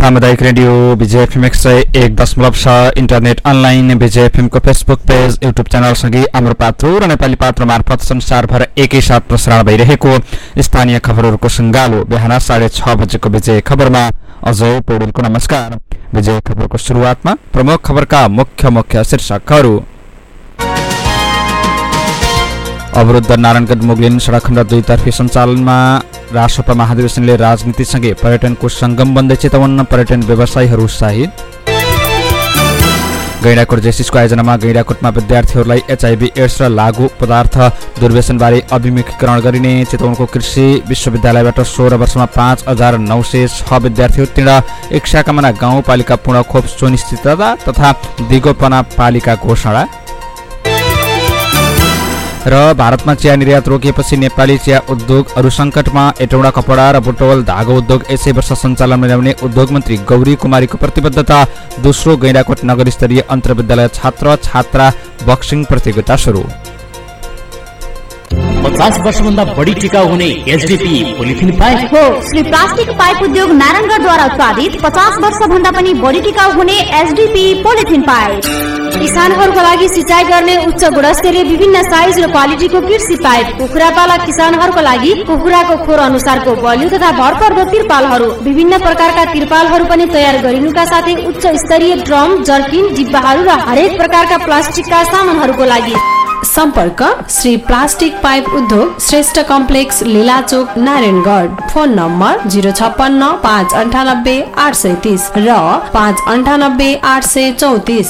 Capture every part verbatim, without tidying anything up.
सामुदायिक रेडियो विजय एफएम एक सय एक दशमलव छ इन्टरनेट अनलाइन विजय एफएमको फेसबुक पेज युट्युब च्यानलसँगै हाम्रो पात्रो र नेपाली पात्रो मार्फत संसारभर एकैसाथ प्रसारण भइरहेको स्थानीय खबरहरूको सङ्गालो बिहान साढे छ बजेको विजय खबरमा अजय पौडेलको नमस्कार। विजय खबरको सुरुवातमा प्रमुख खबरका मुख्य मुख्य शीर्षकहरू। अवरुद्ध नारायणगढ मुगलिन सडक खण्ड दुईतर्फी सञ्चालनमा राष्ट्रपा महाधिवेशनले राजनीतिसँगै पर्यटनको सङ्गम बन्दै चितवन, पर्यटन व्यवसायीहरू उत्साहित। गैंडाकोट जेसिसको आयोजनामा गैंडाकोटमा विद्यार्थीहरूलाई एचआईभी एड्स र लागू पदार्थ दुर्व्यसनबारे अभिमुखीकरण गरिने। चितवनको कृषि विश्वविद्यालयबाट सोह्र वर्षमा पाँच हजार नौ सय छ विद्यार्थी उत्तीर्ण। एक शाखामा गाउँपालिका पूर्ण खोप सुनिश्चितता तथा दिगोपना पालिका घोषणा। र भारतमा चिया निर्यात रोकिएपछि नेपाली चिया उद्योग अरू सङ्कटमा। एटौडा कपडा र बुटवल धागो उद्योग यसै वर्ष सञ्चालनमा ल्याउने उद्योग मन्त्री गौरी कुमारीको प्रतिबद्धता। दोस्रो गैंडाकोट नगरस्तरीय अन्तर्विद्यालय छात्र छात्रा बक्सिङ प्रतियोगिता सुरु। पचास वर्षभन्दा बढी टिकाउ हुने एचडीपी पोलिथिन पाइप हो। श्री प्लास्टिक पाइप उद्योग नारायणगढद्वारा उत्पादित पचास वर्षभन्दा पनि बढी टिकाउ हुने एचडीपी पोलिथिन पाइप। किसानहरूको लागि सिँचाइ गर्ने उच्च गुणस्तरीय विभिन्न साइज र क्वालिटीको कृषि पाइप। कुखुरा पालक किसानहरूको लागि कुखुराको खोर अनुसारको बलियो तथा भरपर्दो तिरपालहरू, विभिन्न प्रकारका तिरपालहरू पनि तयार गरिनुका साथै उच्च स्तरीय ड्रम, जर्किन, डिब्बाहरू र हरेक प्रकारका प्लास्टिकका सामानहरूको लागि सम्पर्क श्री प्लास्टिक पाइप उद्योग Shrestha complex लीलाचोक Narayangarh. Phone number zero छप्पन्न पाँच अन्ठानब्बे आठ सय तीस र पाँच अन्ठानब्बे आठ सय चौतिस।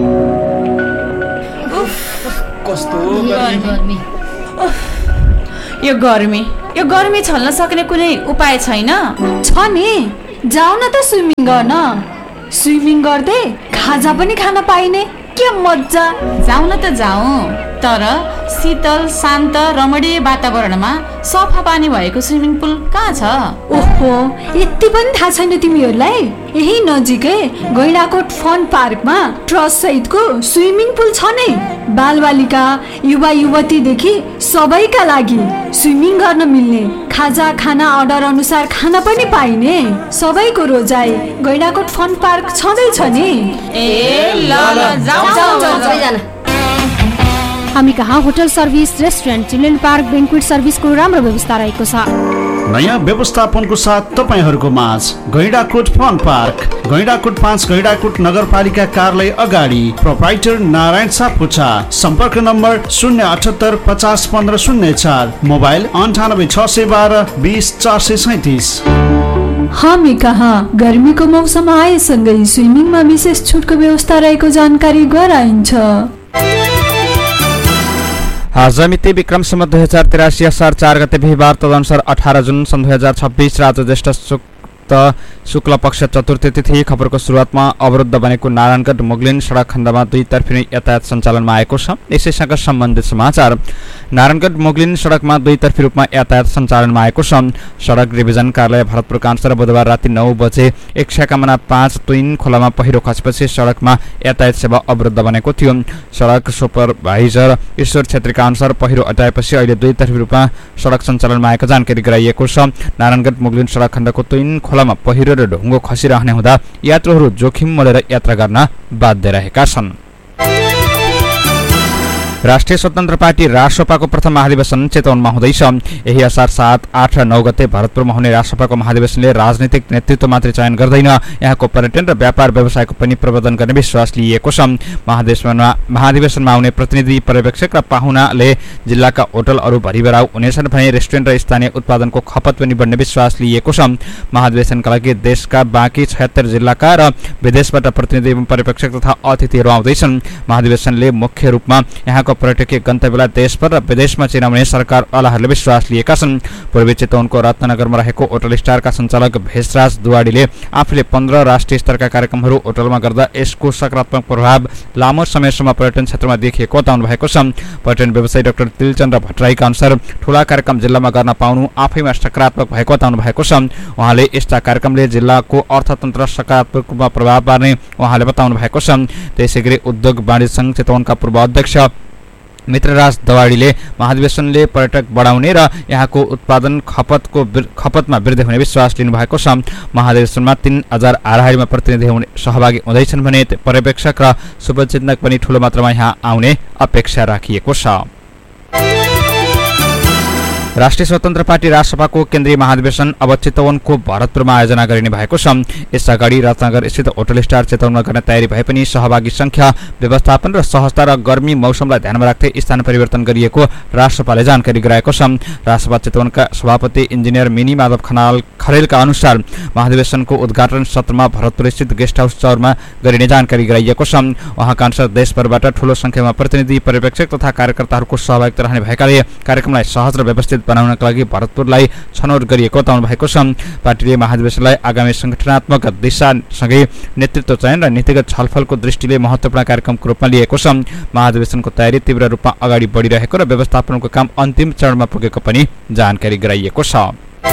यो गर्मी यो गर्मी छल्न सक्ने कुनै उपाय छैन? छ नि, जाऊ न त स्विमिङ गर्न। स्विमिङ गर्दै खाजा पनि खान पाइने, के मजा। जाऊ न त जाऊ, तर शीतल शान्त रमणीय वातावरणमा सफा पानी भएको स्विमिङ पुल कहाँ छ? ओहो, यति पनि थाहा छैन तिमीहरूलाई? यही नजिकै गैंडाकोट फन पार्कमा ट्रस्ट सहितको स्विमिङ पुल छ नै। बालबालिका युवा युवतीदेखि सबैका लागि स्विमिङ गर्न मिल्ने, खाजा खाना अर्डर अनुसार खाना पनि पाइने, सबैको रोजाइ गैंडाकोट फन पार्क छँदैछ नि। ए ल ल जाऊ जाऊ। हामी कहाँ hotel service, restaurant, children park, बेन्क्वेट सर्भिसको राम्रो व्यवस्था रहेको छ। नयाँ व्यवस्थापनको साथ तपाईहरूको माझ गैंडाकोट फन पार्क, गैंडाकोट पाँच, गैंडाकोट नगरपालिका कार्यालय अगाडि। प्रोप्राइटर नारायण सापकोटा। सम्पर्क नम्बर शून्य अठहत्तर पचास पन्ध्र शून्य चार, मोबाइल अन्ठानब्बे छ सय बाह्र बिस चार सय सैतिस। हामी कहाँ गर्मीको मौसम आएसँगै स्विमिङमा विशेष छुटको व्यवस्था रहेको जानकारी गराइन्छ। आज मिति विक्रम सम्वत दुई हजार तिरासी असार चार गते बिहिबार, तदनुसार अठार जुन सन् दुई हजार छब्बिस र आज ज्येष्ठ शुक्ल पक्ष चतुर्थी तिथि। खबरको सुरुवातमा अवरुद्ध बनेको नारायणगढ मुगलिन सडक खण्डमा दुईतर्फी नै यातायात सञ्चालनमा आएको छ। यसैसँग सम्बन्धित समाचार। नारायणगढ मुगलिन सडकमा दुईतर्फी रूपमा यातायात सञ्चालनमा आएको छ। सडक डिभिजन कार्यालय भरतपुरका अनुसार बुधबार राति नौ बजे एक शाखामा पाँच तुइन खोलामा पहिरो खसेपछि सडकमा यातायात सेवा अवरुद्ध बनेको थियो। सडक सुपरभाइजर ईश्वर छेत्रीका अनुसार पहिरो हटाएपछि अहिले दुईतर्फी रूपमा सडक सञ्चालनमा आएको जानकारी गराइएको छ। नारायणगढ मुगलिन सडक खण्डको तुइन खोलामा पहिरो र ढुङ्गो खसिरहने हुँदा यात्रुहरू जोखिम मोलेर यात्रा गर्न बाध्य रहेका छन्। राष्ट्रिय स्वतन्त्र पार्टी रासपाको प्रथम महाधिवेशन चितवनमा हुँदैछ। यही असार सात आठ र नौ गते भरतपुरमा हुने रासपाको महाधिवेशनले राजनीतिक नेतृत्व मात्रै चयन गर्दैन, यहाँको पर्यटन र व्यापार व्यवसायको पनि प्रबन्धन गर्ने विश्वास लिएको छ। महाधिवेशनमा महाधिवेशनमा आउने प्रतिनिधि, पर्यवेक्षक र पाहुनाले जिल्लाका होटलहरू भरिभराउ हुनेछन् भने रेस्टुरेन्ट र स्थानीय उत्पादनको खपत पनि बढ्ने विश्वास लिएको छ। महाधिवेशनका लागि देशका बाँकी छयत्तर जिल्लाका र विदेशबाट प्रतिनिधि एवं पर्यवेक्षक तथा अतिथिहरू आउँदैछन्। महाधिवेशनले मुख्य रूपमा यहाँको पर्यटकीय गन्तव्यलाई देशभर र विदेशमा चिनाउने सरकारवालाहरूले विश्वास लिएका छन्। पूर्वी चितवनको रत्नगरमा रहेको होटल स्टारका सञ्चालक भेषराज दुवाडीले आफूले पन्ध्र राष्ट्रिय स्तरका कार्यक्रमहरू होटलमा गर्दा यसको सकारात्मक प्रभाव लामो समयसम्म पर्यटन क्षेत्रमा देखिएको बताउनु भएको छ। पर्यटन व्यवसायी डाक्टर तिलचन्द्र भट्टराईका अनुसार ठूला कार्यक्रम जिल्लामा गर्न पाउनु आफैमा सकारात्मक भएको बताउनु भएको छ। उहाँले यस्ता कार्यक्रमले जिल्लाको अर्थतन्त्र सकारात्मक रूपमा प्रभाव पार्ने उहाँले बताउनु भएको छ। त्यसैगरी उद्योग वाणिज्य संघ चितवनका पूर्व अध्यक्ष मित्रराज दवाडीले महाधिवेशनले पर्यटक बढाउने र यहाँको उत्पादन खपतको खपतमा वृद्धि हुने विश्वास लिनुभएको छ। महाधिवेशनमा तीन हजार हाराहारीमा प्रतिनिधि हुने सहभागी हुँदैछन् भने पर्यवेक्षक र शुभचिन्तक पनि ठूलो मात्रामा यहाँ आउने अपेक्षा राखिएको छ। राष्ट्रिय स्वतन्त्र पार्टी राजसभाको केन्द्रीय महाधिवेशन अब चितवनको भरतपुरमा आयोजना गरिने भएको छ। यसअगाडि रत्नगर स्थित होटल स्टार चितवनमा गर्न तयारी भए पनि सहभागी संख्या, व्यवस्थापन र सहजता र गर्मी मौसमलाई ध्यानमा राख्दै स्थान परिवर्तन गरिएको राजसभाले जानकारी गराएको छ। राजसभा चितवनका सभापति इन्जिनियर मिनी माधव खनाल खरेलका अनुसार महाधिवेशनको उद्घाटन सत्रमा भरतपुर स्थित गेस्ट हाउस चौरमा गरिने जानकारी गराइएको छ। उहाँका अनुसार देशभरबाट ठूलो संख्यामा प्रतिनिधि, पर्यवेक्षक तथा कार्यकर्ताहरूको सहभागिता रहने भएकाले कार्यक्रमलाई सहज र व्यवस्थित बनाउनका लागि भरतपुरलाई छनौट गरिएको बताउनु भएको छ। पार्टीले महाधिवेशनलाई आगामी संगठनात्मक दिशासँगै नेतृत्व चयन र नीतिगत छलफलको दृष्टिले महत्त्वपूर्ण कार्यक्रमको रूपमा लिएको छ। महाधिवेशनको तयारी तीव्र रूपमा अगाडि बढिरहेको र व्यवस्थापनको काम अन्तिम चरणमा पुगेको पनि जानकारी गराइएको छ।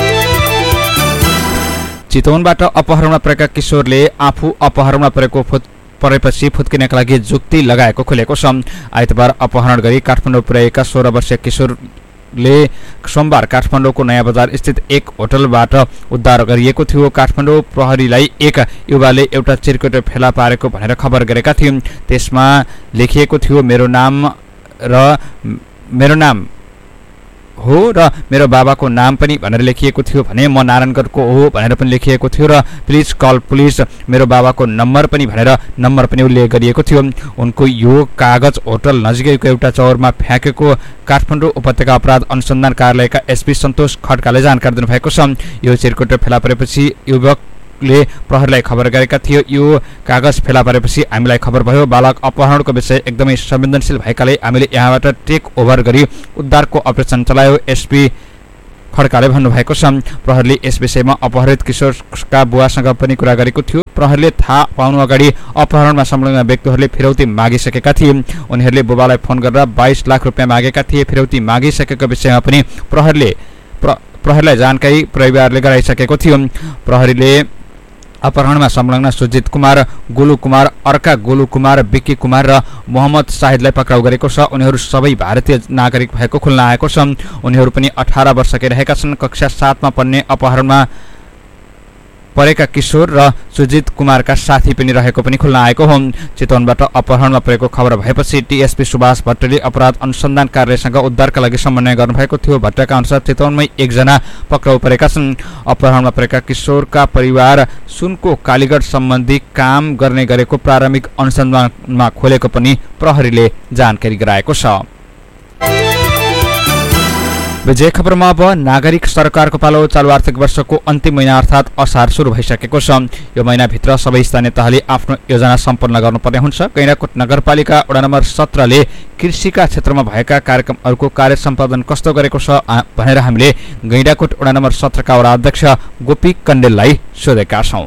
चितवनबाट अपहरणमा परेका किशोरले आफू अपहरणमा परेको फुट परेपछि फुत्किनका लागि जुक्ति लगाएको खुलेको छ। आइतबार अपहरण गरी काठमाडौँ पुर्याएका सोह्र वर्षीय किशोर ले सोमबार काठमाडौँको नयाँ बजार स्थित एक होटलबाट उद्धार गरिएको थियो। काठमाडौँ प्रहरीलाई एक युवाले एउटा चिरकुट फेला पारेको भनेर खबर गरेका थिए। त्यसमा लेखिएको थियो मेरो नाम र मेरो नाम हो र मेरो बाबाको नाम पनि भनेर लेखिएको थियो भने म नारायणगढको हो भनेर पनि लेखिएको थियो र प्लिज कल पुलिस मेरो बाबाको नम्बर पनि भनेर नम्बर पनि उल्लेख गरिएको थियो। उनको यो कागज होटल नजिकैको एउटा चौरमा फ्याँकेको काठमाडौँ उपत्यका अपराध अनुसन्धान कार्यालयका एसपी सन्तोष खड्काले जानकारी दिनुभएको छ। यो चिरकुट फेला परेपछि युवक ले प्रहरीलाई खबर गरेका थियो। यो कागज फेला परेपछि हामीलाई खबर भयो। बालक अपहरणको विषय एकदमै संवेदनशील भएकाले हामीले यहाँबाट टेक ओभर गरी उद्धारको अपरेसन चलायो, एसपी खड्काले भन्नुभएको छ। प्रहरीले यस विषयमा अपहरित किशोरका बुवासँग पनि कुरा गरेको थियो। प्रहरीले थाहा पाउनु अगाडि अपहरणमा संलग्न व्यक्तिहरूले फिरौती मागिसकेका थिए। उनीहरूले बुबालाई फोन गरेर बाइस लाख रुपियाँ मागेका थिए। फिरौती मागिसकेको विषयमा पनि प्रहरीले प्रहरीलाई जानकारी परिवारले गराइसकेको थियो। प्रहरीले अपहरणमा संलग्न सुजित कुमार, गोलु कुमार, अर्का गोलु कुमार, विक्की कुमार र मोहम्मद शाहिदलाई पक्राउ गरेको छ। उनीहरू सबै भारतीय नागरिक भएको खुल्न आएको छ। उनीहरू पनि अठार वर्षकै रहेका छन्। कक्षा सातमा पढ्ने अपहरणमा परेका किशोर र सुजित कुमारका साथी पनि रहेको पनि खुल्न आएको हो। चितवनबाट अपहरणमा परेको खबर भएपछि टीएसपी सुभाष भट्टले अपराध अनुसन्धान कार्यालयसँग उद्धारका लागि समन्वय गर्नुभएको थियो। भट्टका अनुसार चितवनमै एकजना पक्राउ परेका छन्। अपहरणमा परेका किशोरका परिवार सुनको कालीगढ सम्बन्धी काम गर्ने गरेको प्रारम्भिक अनुसन्धानमा खोलेको पनि प्रहरीले जानकारी गराएको छ। विजय खबरमा अब नागरिक सरकारको पालो। चालु आर्थिक वर्षको अन्तिम महिना अर्थात् असार सुरु भइसकेको छ। यो महिनाभित्र सबै स्थानीय तहले आफ्नो योजना सम्पन्न गर्नुपर्ने हुन्छ। गैंडाकोट नगरपालिका वडा नम्बर सत्रले कृषिका क्षेत्रमा भएका कार्यक्रमहरूको कार्य सम्पादन कस्तो गरेको छ भनेर हामीले गैंडाकोट वडा नम्बर सत्रका वडा अध्यक्ष गोपी कण्डेललाई सोधेका छौं।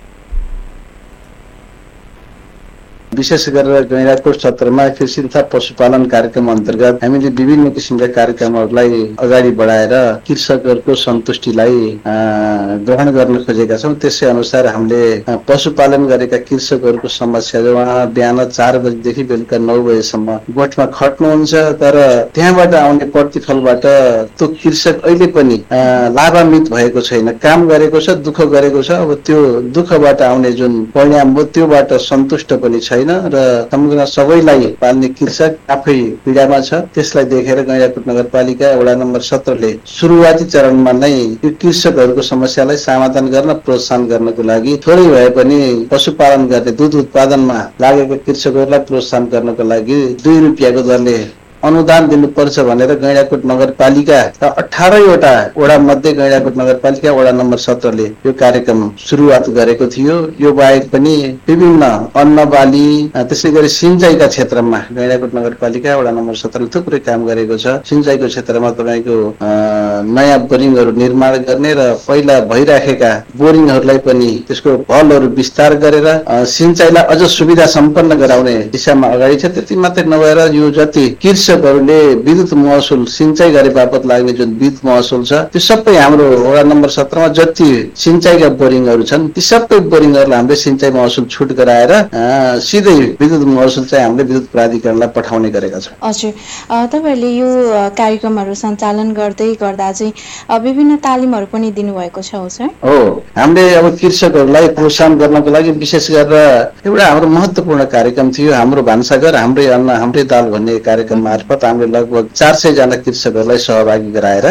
विशेष गरेर गैंडाकोट सत्रमा कृषि तथा पशुपालन कार्यक्रम अन्तर्गत हामीले विभिन्न किसिमका कार्यक्रमहरूलाई अगाडि बढाएर कृषकहरूको सन्तुष्टिलाई ग्रहण गर्न खोजेका छौँ। त्यसै अनुसार हामीले पशुपालन गरेका कृषकहरूको समस्या उहाँ बिहान चार बजीदेखि बेलुका नौ बजेसम्म गोठमा खट्नुहुन्छ, तर त्यहाँबाट आउने प्रतिफलबाट त्यो कृषक अहिले पनि लाभान्वित भएको छैन। काम गरेको छ, दुःख गरेको छ, अब त्यो दुःखबाट आउने जुन परिणाम हो त्योबाट सन्तुष्ट पनि छैन र सम्पूर्ण सबैलाई पाल्ने कृषक आफै पीडामा छ। त्यसलाई देखेर गैंडाकोट नगरपालिका वडा नम्बर सत्रले सुरुवाती चरणमा नै यो कृषकहरूको समस्यालाई समाधान गर्न प्रोत्साहन गर्नको लागि थोरै भए पनि पशुपालन गर्ने दूध उत्पादनमा लागेका कृषकहरूलाई प्रोत्साहन गर्नको लागि दुई रुपियाँको दरले अनुदान दिनुपर्छ भनेर गैंडाकोट नगरपालिका अठारैवटा वडा मध्ये गैंडाकोट नगरपालिका वडा नम्बर सत्रले यो कार्यक्रम सुरुवात गरेको थियो। यो बाहेक पनि विभिन्न अन्न बाली त्यसै गरी सिंचाइका क्षेत्रमा गैंडाकोट नगरपालिका वडा नम्बर सत्रले थुप्रै काम गरेको छ। सिंचाइको क्षेत्रमा तपाईँको नयाँ बोरिङहरू निर्माण गर्ने र पहिला भइराखेका बोरिङहरूलाई पनि त्यसको भलहरू विस्तार गरेर सिंचाइलाई अझ सुविधा सम्पन्न गराउने दिशामा अगाडि छ। त्यति मात्रै नभएर यो जति कृषक कृषकहरूले विद्युत महसुल सिंचाइ गरे बापत लाग्ने जुन विद्युत महसुल छ त्यो सबै हाम्रो वडा नम्बर सत्रमा जति सिंचाइका बोरिङहरू छन् ती सबै बोरिङहरूलाई हामीले सिंचाइ महसुल छुट गराएर सिधै विद्युत महसुल चाहिँ हामीले विद्युत प्राधिकरणलाई पठाउने गरेका छौँ। हजुर, तपाईँहरूले यो कार्यक्रमहरू सञ्चालन गर्दै गर्दा चाहिँ विभिन्न तालिमहरू पनि दिनुभएको छ सर? हो, हामीले अब कृषकहरूलाई प्रोत्साहन गर्नको लागि विशेष गरेर एउटा हाम्रो महत्त्वपूर्ण कार्यक्रम थियो हाम्रो भान्साघर हाम्रै अन्न हाम्रै दाल भन्ने कार्यक्रम मार्फत हामीले लगभग चार सय जना कृषकहरूलाई सहभागी गराएर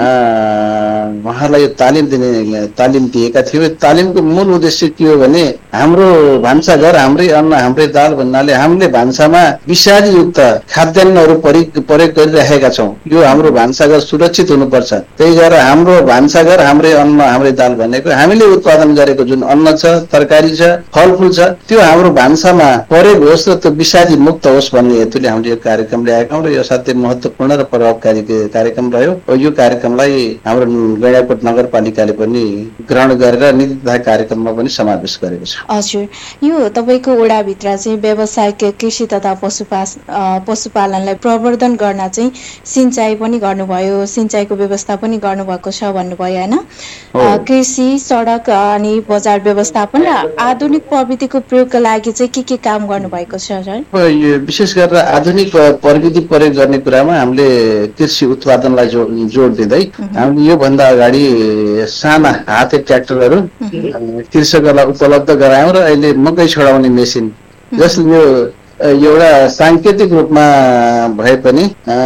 उहाँहरूलाई यो तालिम दिने तालिम दिएका थियौँ। तालिमको मूल उद्देश्य के हो भने हाम्रो भान्साघर हाम्रै अन्न हाम्रै दाल भन्नाले हामीले भान्सामा विषादीयुक्त खाद्यान्नहरू प्रयोग प्रयोग गरिरहेका छौँ। यो हाम्रो भान्साघर सुरक्षित हुनुपर्छ। त्यही भएर हाम्रो भान्साघर हाम्रै अन्न हाम्रै दाल भनेको हामीले उत्पादन गरेको जुन अन्न छ, तरकारी छ, फलफुल छ त्यो हाम्रो भान्सामा प्रयोग होस् र त्यो विषादी मुक्त होस् भन्ने हेतुले हामीले यो कार्यक्रम ल्याएका हौँ र यो साथै महत्त्वपूर्ण र प्रभावकारी कार्यक्रम रह्यो। यो कार्यक्रमलाई हाम्रो गैंडाकोट नगरपालिकाले पनि ग्रहण गरेर नीति तथा कार्यक्रममा पनि समावेश गरेको छ। हजुर, यो तपाईँको वडाभित्र चाहिँ व्यावसायिक कृषि तथा पशुपालन पशुपालनलाई प्रवर्धन गर्न चाहिँ सिंचाइ पनि गर्नुभयो, सिंचाइको व्यवस्था पनि गर्नुभएको छ भन्नुभयो होइन? कृषि, सडक अनि बजार व्यवस्थापन र आधुनिक प्रविधिको प्रयोगका लागि चाहिँ के के काम गर्नुभएको छ सर? विशेष गरेर आधुनिक प्रविधि प्रयोग गर्ने कुरामा हामीले कृषि उत्पादनलाई जोड दिँदै हामीले योभन्दा अगाडि साना हाते ट्र्याक्टरहरू कृषकहरूलाई उपलब्ध गरायौँ र अहिले मकै छडाउने मेसिन जसले यो एउटा सांकेतिक रूपमा भए पनि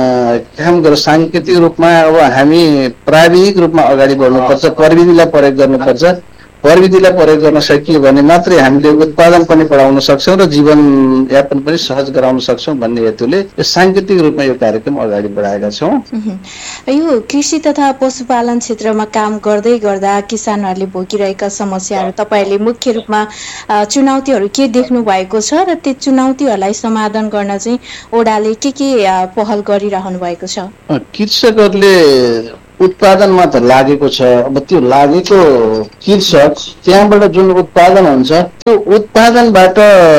काम गरेर सांकेतिक रूपमा अब हामी प्राविधिक रूपमा अगाडि बढ्नुपर्छ, प्रविधिलाई प्रयोग गर्नुपर्छ। प्रविधिलाई प्रयोग गर्न सकियो भने मात्रै हामीले उत्पादन पनि बढाउन सक्छौँ र जीवनयापन पनि सहज गराउन सक्छौँ भन्ने हेतुले यो सांकेतिक रूपमा यो कार्यक्रम अगाडि बढाएका छौँ। यो कृषि तथा पशुपालन क्षेत्रमा काम गर्दै गर्दा किसानहरूले भोगिरहेका समस्याहरू तपाईँहरूले मुख्य रूपमा चुनौतीहरू के देख्नु भएको छ र त्यो चुनौतीहरूलाई समाधान गर्न चाहिँ ओडाले के के पहल गरिरहनु भएको छ? कृषकहरूले उत्पादनमा त लागेको छ, अब त्यो लागेको कृषक त्यहाँबाट जुन उत्पादन हुन्छ त्यो उत्पादनबाट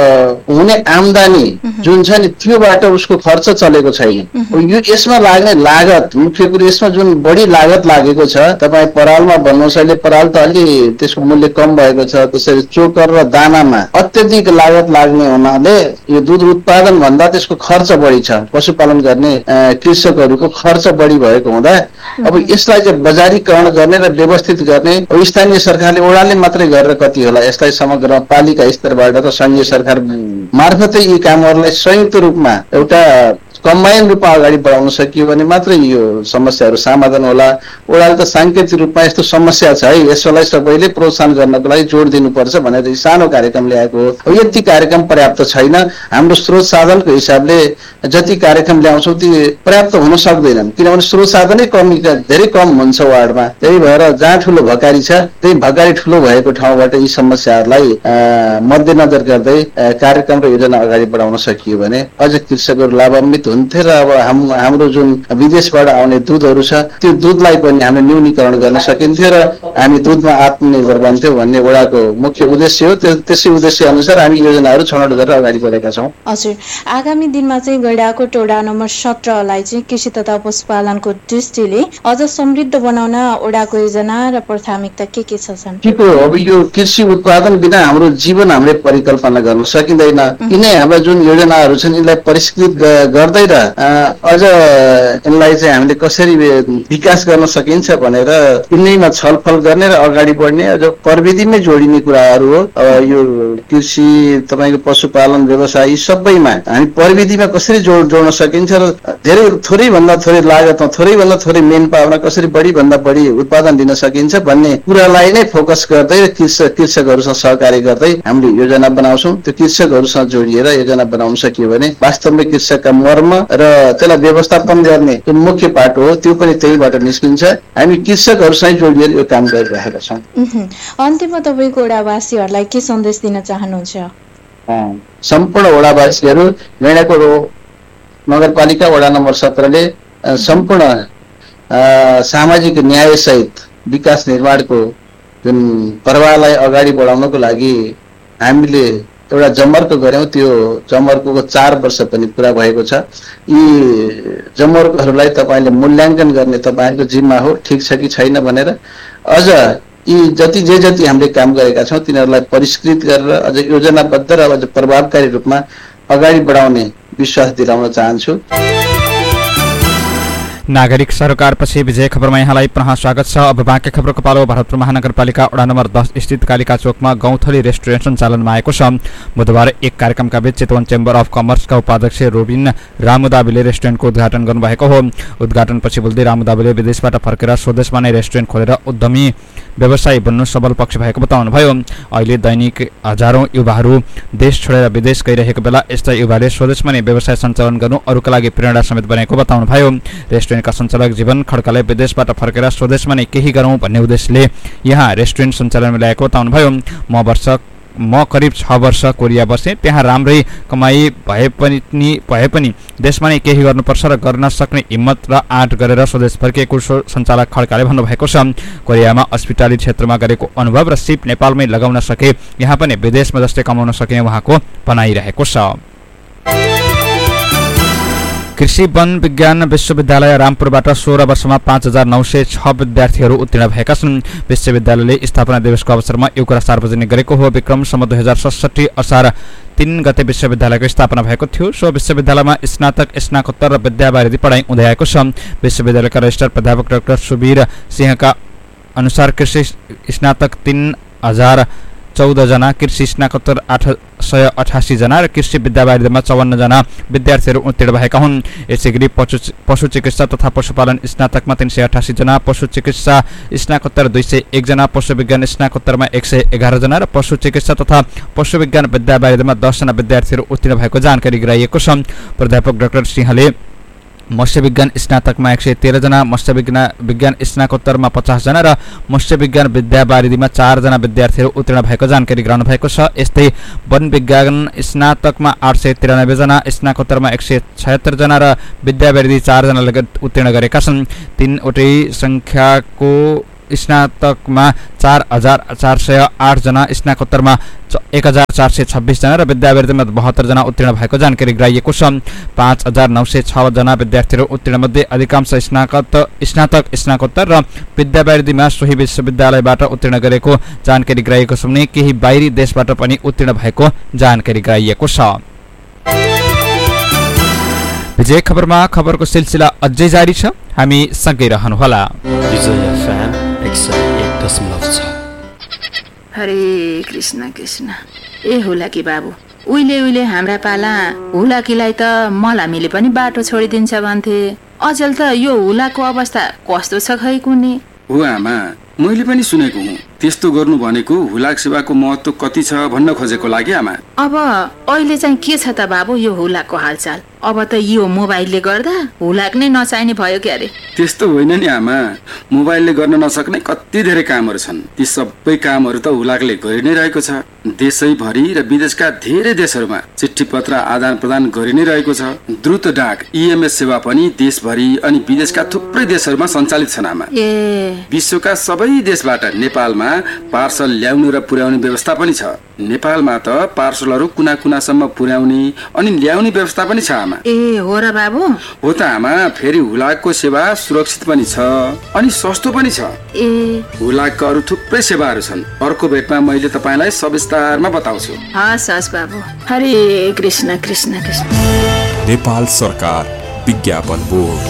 हुने आम्दानी जुन छ नि त्योबाट उसको खर्च चलेको छैन। यो यसमा लाग्ने लागत मुख्य कुरो यसमा जुन बढी लागत लागेको छ, तपाईँ परालमा भन्नुहोस् अहिले पराल त अलि त्यसको मूल्य कम भएको छ, त्यसरी चोकर र दानामा अत्यधिक लागत लाग्ने हुनाले यो दुध उत्पादन भन्दा त्यसको खर्च बढी छ। पशुपालन गर्ने कृषकहरूको खर्च बढी भएको हुँदा अब यसलाई चाहिँ बजारीकरण गर्ने र व्यवस्थित गर्ने स्थानीय सरकारले ओडाले मात्रै गरेर कति होला, यसलाई समग्र पालिका स्तरबाट र संघीय सरकार मार्फतै यी कामहरूलाई संयुक्त रूपमा एउटा कम्बाइन रूपमा अगाडि बढाउन सकियो भने मात्रै यो समस्याहरू समाधान होला। ओडाले त सांकेतिक रूपमा यस्तो समस्या छ है, यसलाई सबैले प्रोत्साहन गर्नको लागि जोड दिनुपर्छ भनेर सानो कार्यक्रम ल्याएको हो। यति कार्यक्रम पर्याप्त छैन, हाम्रो स्रोत साधनको हिसाबले जति कार्यक्रम ल्याउँछौँ ती पर्याप्त हुन सक्दैनन् किनभने स्रोत साधनै कमी धेरै कम हुन्छ वार्डमा। त्यही भएर जहाँ ठुलो भकारी छ त्यही भकारी ठुलो भएको ठाउँबाट यी समस्याहरूलाई मध्यनजर गर्दै कार्यक्रम र योजना अगाडि बढाउन सकियो भने अझ कृषकहरू लाभान्वित हुन्थे र अब हाम्रो जुन विदेशबाट आउने दुधहरू छ त्यो दुधलाई पनि हामीले न्यूनीकरण गर्न सकिन्थ्यो र हामी दुधमा आत्मनिर्भर बन्थ्यौँ भन्ने वडाको मुख्य उद्देश्य हो। त्यसै उद्देश्य अनुसार हामी योजनाहरू छनौट गरेर अगाडि बढेका छौँ। हजुर, आगामी दिनमा चाहिँ गैंडाकोट वडा नम्बर सत्रलाई चाहिँ कृषि तथा पशुपालनको दृष्टिले अझ समृद्ध बनाउन वडाको योजना र प्राथमिकता के के छ? अब यो कृषि उत्पादन बिना हाम्रो जीवन हामीले परिकल्पना गर्न सकिँदैन। यिनै हाम्रा जुन योजनाहरू छन् यिनलाई परिष्कृत गर्दै र अझ यसलाई चाहिँ हामीले कसरी विकास गर्न सकिन्छ भनेर यिनैमा छलफल गर्ने र अगाडि बढ्ने अझ प्रविधिमै जोडिने कुराहरू हो। अब यो कृषि तपाईँको पशुपालन व्यवसाय यी सबैमा हामी प्रविधिमा कसरी जोड जोड्न सकिन्छ र धेरै थोरै भन्दा थोरै लागतमा थोरै भन्दा थोरै मेन पावरमा कसरी बढी भन्दा बढी उत्पादन दिन सकिन्छ भन्ने कुरालाई नै फोकस गर्दै कृषक कृषकहरूसँग सहकार्य गर्दै हामीले योजना बनाउँछौँ। त्यो कृषकहरूसँग जोडिएर योजना बनाउन सकियो भने वास्तवमै कृषकका मर्म र त्यसलाई व्यवस्थापन गर्ने जुन मुख्य पाटो हो त्यो पनि त्यहीबाट निस्किन्छ। हामी कृषकहरूसँग जोडिएर यो काम गरिरहेका छौँ। अन्त्यमा तपाईँको वडावासीहरूलाई के सन्देश दिन चाहनुहुन्छ? सम्पूर्ण वडावासीहरू गैंडाकोट नगरपालिका वडा नम्बर सत्रले सम्पूर्ण सामाजिक न्याय सहित विकास निर्माणको जुन प्रवाहलाई अगाडि बढाउनको लागि हामीले एउटा जमर्को गऱ्यौँ, त्यो जमर्को चार वर्ष पनि पुरा भएको छ। यी जमर्कोहरूलाई तपाईँले मूल्याङ्कन गर्ने तपाईँको जिम्मा हो, ठिक छ कि छैन भनेर। अझ यी जति जे जति हामीले काम गरेका छौँ तिनीहरूलाई परिष्कृत गरेर अझ योजनाबद्ध र अझ प्रभावकारी रूपमा अगाडि बढाउने विश्वास दिलाउन चाहन्छु। नागरिक सरोकारपछि विजय खबरमा यहाँलाई पुनः स्वागत छ। अब बाँकी खबरको पालो। भरतपुर महानगरपालिका वडा नम्बर दस स्थित कालिका चोकमा गौँथली रेस्टुरेन्ट सञ्चालनमा आएको छ। बुधबार एक कार्यक्रमका बीच चितवन चेम्बर अफ कमर्सका उपाध्यक्ष रोबिन रामुदाबीले रेस्टुरेन्टको उद्घाटन गर्नुभएको हो। उद्घाटनपछि बोल्दै रामुदाबीले विदेशबाट फर्केर स्वदेशमा नै रेस्टुरेन्ट खोलेर उद्यमी व्यवसायी बन्नु सबल पक्ष भएको बताउनुभयो। अहिले दैनिक हजारौं युवाहरू देश छोडेर विदेश गइरहेको बेला यस्ता युवाले स्वदेशमा नै व्यवसाय सञ्चालन गर्नु अरूका लागि प्रेरणा समेत बनेको बताउनुभयो। रेस्टुरेन्टका सञ्चालक जीवन खड्काले विदेशबाट फर्केर स्वदेशमा नै केही गरौँ भन्ने उद्देश्यले यहाँ रेस्टुरेन्ट सञ्चालनमा ल्याएको बताउनुभयो। म वर्ष म करिब छ वर्ष कोरिया बसेँ, त्यहाँ राम्रै कमाई भए पनि भए पनि देशमा नै केही गर्नुपर्छ र गर्न सक्ने हिम्मत र आँट गरेर स्वदेश फर्किएको सञ्चालक खड्काले भन्नुभएको छ। कोरियामा अस्पताली क्षेत्रमा गरेको अनुभव र सिप नेपालमै लगाउन सके यहाँ पनि विदेशमा जस्तै कमाउन सकिने उहाँको भनाइरहेको छ। कृषि वन विज्ञान विश्वविद्यालय रामपुरबाट सोह्र वर्षमा पाँच हजार नौ सय छ विद्यार्थीहरू उत्तीर्ण भएका छन्। विश्वविद्यालयले स्थापना दिवसको अवसरमा यो कुरा सार्वजनिक गरेको हो। विक्रम सम्म दुई हजार सडसठी असार तीन गते विश्वविद्यालयको स्थापना भएको थियो। सो विश्वविद्यालयमा स्नातक स्नाकोत्तर र विद्यावारिधि पढाइ हुँदै आएको छ। विश्वविद्यालयका रजिस्ट्रार प्राध्यापक डाक्टर सुबीर सिंहका अनुसार कृषि स्नातक तीन हजार चौध जना, कृषि स्नाकोत्तर आठ सय अठासी जना र कृषि विद्यावारिधिमा चौवन्न जना विद्यार्थीहरू उत्तीर्ण भएका हुन्। यसै गरी पशु पशु चिकित्सा तथा पशुपालन स्नातकमा तीन सय अठासी जना, पशु चिकित्सा स्नाकोत्तर दुई सय एक जना, पशु विज्ञान स्नाकोत्तरमा एक सय एघार जना र पशु चिकित्सा तथा पशु विज्ञान विद्यावारिधिमा दस जना विद्यार्थीहरू उत्तीर्ण भएको जानकारी गराइएको छ। प्राध्यापक डाक्टर सिंहले मत्स्य विज्ञान स्नातकमा एक सय तेह्र जना, मत्स्य विज्ञान विज्ञान स्नाकोत्तरमा पचास जना र मत्स्य विज्ञान विद्यावारिधिमा चार जना विद्यार्थीहरू उत्तीर्ण भएको जानकारी गराउनु भएको छ। यस्तै वन विज्ञान स्नातकमा आठ सय तिरानब्बे जना, स्नाकोत्तरमा एक सय छयत्तर जना र विद्यावारिधि चार जनाले उत्तीर्ण गरेका छन्। तीनवटै सङ्ख्याको स्नातकमा चार हजार चार सय आठ जना, स्नाकोत्तरमा एक हजार चार सय छब्बिस जना र विद्यावारिधिमा बहत्तर जना उत्तीर्ण भएको जानकारी गराइएको छ। पाँच हजार नौ सय छ जना विद्यार्थीहरू उत्तीर्ण मध्ये अधिकांश स्नातक स्नातक स्नाकोत्तर र विद्यावारिधिमा सोही विश्वविद्यालयबाट उत्तीर्ण गरेको जानकारी गराइएको छ भने केही बाहिरी देशबाट पनि उत्तीर्ण भएको जानकारी गराइएको छ। विजय खबरमा खबरको सिलसिला अझै जारी छ, हामी सँगै रहनुहोला। हरे कृष्ण कृष्ण। ए हुलाकी बाबु, उहिले उहिले हाम्रा पाला हुलाकीलाई त मलामीले पनि बाटो छोडिदिन्छ भन्थे, अचेल त यो हुलाको अवस्था कस्तो छ खै कुनी? हो आमा, मैले पनि सुनेको हुँ। त्यस्तो गर्नु भनेको हुलाक सेवाको महत्व कति छ भन्न खोजेको लागि आमा। अब अहिले चाहिँ के छ त बाबु यो हुलाकको हालचाल? अब त यो मोबाइलले गर्दा हुलाक नै नचाहिने भयो क्या रे? त्यस्तो होइन नि आमा, मोबाइलले गर्न नसक्ने कति धेरै कामहरू छन्। ती सबै कामहरू त हुलाकले गरि नै रहेको छ। देशैभरि र विदेशका धेरै देशहरूमा चिठी पत्र आदान प्रदान गरि नै रहेको छ। द्रुत डाक इएमएस सेवा पनि देशभरि अनि विदेशका थुप्रै देशहरूमा सञ्चालित छन् आमा। ए विश्वका सबै देशबाट नेपालमा पार्सल ल्याउनु र पुर्याउने व्यवस्था पनि छ। नेपालमा त पार्सलहरू कुना कुनासम्म पुर्याउने अनि ल्याउने व्यवस्था पनि छ आमा। ए हो र बाबु? हो त आमा, फेरि हुलाकको सेवा सुरक्षित पनि छ अनि सस्तो पनि छ। ए हुलाकका अरू थुप्रै सेवाहरू छन्। अर्को भेटमा मैले तपाईँलाई सविस्तारमा बताउँछु। हस् हस् बाबु। हरे कृष्ण कृष्ण कृष्ण। नेपाल सरकार विज्ञापन बोर्ड।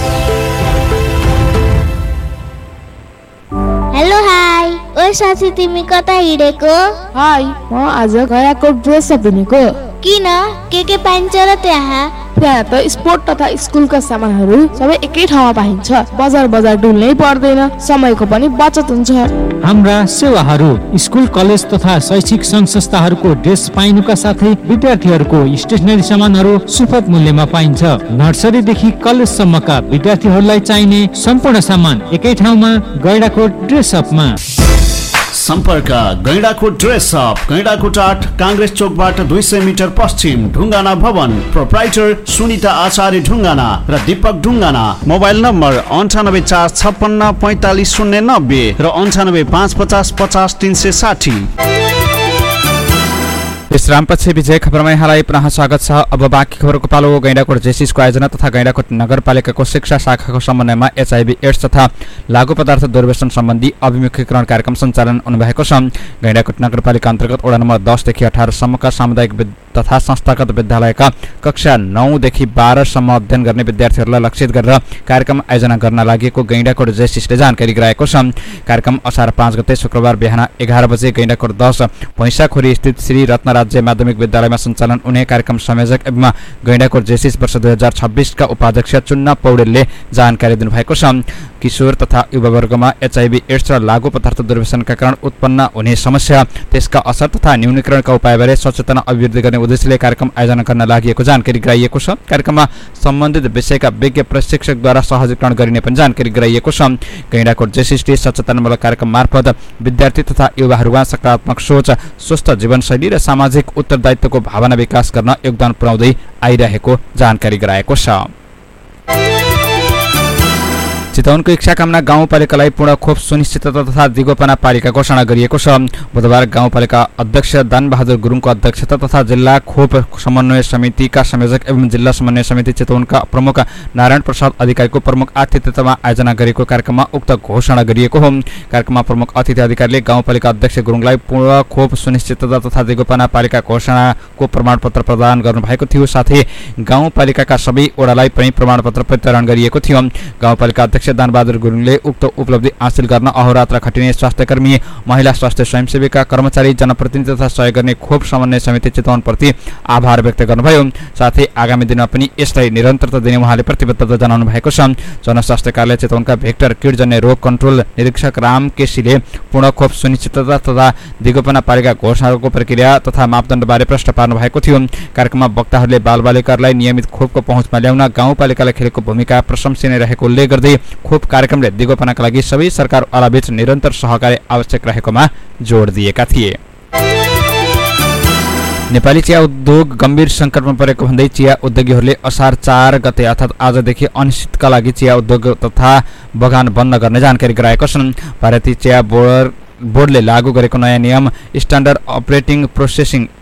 हेलो हाई, ओ साथी तिमी कता हिँडेको? हाई, म आज गयाकोट ड्रेस किनेको। किन? के के पाइन्छ र त्यहाँ? त्यहाँ त स्पोर्ट तथा स्कुलका सामानहरू सबै एकै ठाउँमा पाइन्छ। बजार बजार डुल्नै पर्दैन, समयको पनि बचत हुन्छ। हाम्रा सेवाहरू स्कुल कलेज तथा शैक्षिक सङ्घ संस्थाहरूको ड्रेस पाइनुका साथै विद्यार्थीहरूको स्टेसनरी सामानहरू सुपथ मूल्यमा पाइन्छ। नर्सरीदेखि कलेजसम्मका विद्यार्थीहरूलाई चाहिने सम्पूर्ण सामान एकै ठाउँमा गैडाकोट ड्रेस अपमा। सम्पर्क गैडाकोट ड्रेस अप, गैडाकोट आठ, काङ्ग्रेस चोकबाट दुई सय मिटर पश्चिम, ढुङ्गाना भवन। प्रोप्राइटर सुनिता आचार्य ढुङ्गाना र दीपक ढुङ्गाना। मोबाइल नम्बर अन्ठानब्बे चार छप्पन्न पैँतालिस शून्य नब्बे र अन्ठानब्बे पाँच पचास पचास तिन सय साठी। विश्रामपछि विजय खबरमा यहाँलाई पुनः स्वागत छ। अब बाँकी खबरको पालो। गैंडाकोट जेसिसको आयोजना तथा गैंडाकोट नगरपालिकाको शिक्षा शाखाको समन्वयमा एचआईभी एड्स तथा लागू पदार्थ दुर्व्यसन सम्बन्धी अभिमुखीकरण कार्यक्रम सञ्चालन हुनुभएको छ। गैंडाकोट नगरपालिका अन्तर्गत वडा नम्बर दसदेखि अठारसम्मका सामुदायिक तथा संस्थागत विद्यालयका कक्षा नौदेखि बाह्रसम्म अध्ययन गर्ने विद्यार्थीहरूलाई लक्षित गरेर कार्यक्रम आयोजना गर्न लागि गैंडाकोट जेसिसले जानकारी गराएको छ। कार्यक्रम असार पाँच गते शुक्रबार बिहान एघार बजे गैंडाकोट दस भैँसाखोरी स्थित श्री रत्न राज्य माध्यमिक विद्यालयमा सञ्चालन हुने कार्यक्रम संयोजक एवं गैंडाकोट जेसिस वर्ष दुई हजार छब्बीसका उपाध्यक्ष चुन्ना पौडेलले जानकारी दिनुभएको छ। किशोर तथा युवावर्गमा एचआईभी एड्स र लागू पदार्थ दुर्व्यसनका कारण उत्पन्न हुने समस्या, त्यसका असर तथा न्यूनीकरणका उपायबारे सचेतना अभिवृद्धि गर्ने उद्देश्यले कार्यक्रम आयोजना गर्न लागि जानकारी गराइएको छ। कार्यक्रममा सम्बन्धित विषयका विज्ञ प्रशिक्षकद्वारा सहजीकरण गरिने पनि जानकारी गराइएको छ। गैंडाकोट जेसिसले सचेतनामूलक कार्यक्रम मार्फत विद्यार्थी तथा युवाहरूमा सकारात्मक सोच, स्वस्थ जीवनशैली र सामाजिक उत्तरदायित्वको भावना विकास गर्न योगदान पुर्याउँदै आइरहेको जानकारी गराएको छ। चितवनको इच्छाकामना गाउँपालिकालाई पूर्ण खोप सुनिश्चितता तथा दिगोपना पालिका घोषणा गरिएको छ। बुधबार गाउँपालिका अध्यक्ष दानबहादुर गुरुङको अध्यक्षता तथा जिल्ला खोप समन्वय समितिका संयोजक एवं जिल्ला समन्वय समिति चितवनका प्रमुख नारायण प्रसाद अधिकारीको प्रमुख आतिथ्यतामा आयोजना गरिएको कार्यक्रममा उक्त घोषणा गरिएको हो। कार्यक्रममा प्रमुख अतिथि अधिकारीले गाउँपालिका अध्यक्ष गुरुङलाई पूर्ण खोप सुनिश्चितता तथा दिगोपना पालिका घोषणाको प्रमाणपत्र प्रदान गर्नुभएको थियो। साथै गाउँपालिकाका सबै वडालाई पनि प्रमाणपत्र वितरण गरिएको थियो। गाउँपालिका अध्यक्ष दानबहादुर गुरुङले उक्त उपलब्धि हासिल गर्न अहोरात्र खटिने स्वास्थ्यकर्मी, महिला स्वास्थ्य स्वयंसेविका, कर्मचारी, जनप्रतिनिधि तथा सहयोग गर्ने खोप समन्वय समिति चितवनप्रति आभार व्यक्त गर्नुभयो। साथै आगामी दिनमा पनि यसलाई निरन्तरता दिने उहाँले प्रतिबद्धता जनाउनु भएको छ। जनस्वास्थ्य कार्यालय चितवनका भेक्टर कीटजन्य रोग कन्ट्रोल निरीक्षक राम केसीले पूर्ण खोप सुनिश्चितता तथा दिगोपना पालिका घोषणाको प्रक्रिया तथा मापदण्डबारे प्रश्न पार्नु भएको थियो। कार्यक्रममा वक्ताहरूले बालबालिकाहरूलाई नियमित खोपको पहुँचमा ल्याउन गाउँपालिकाले खेलेको भूमिका प्रशंसनीय रहेको उल्लेख गर्दै खोप कार्यक्रमले दिगोपनाका लागि सबै सरकारवालाबीच निरन्तर सहकार्य आवश्यक रहेकोमा जोड दिएका थिए। नेपाली चिया उद्योग गम्भीर सङ्कटमा परेको भन्दै चिया उद्योगीहरूले असार चार गते अर्थात् आजदेखि अनिश्चितका लागि चिया उद्योग तथा बगान बन्द गर्ने जानकारी गराएका छन्। भारतीय चिया बोर्ड बोर्डले लागू गरेको नयाँ नियम स्ट्यान्डर्ड अपरेटिङ प्रोसेसिङ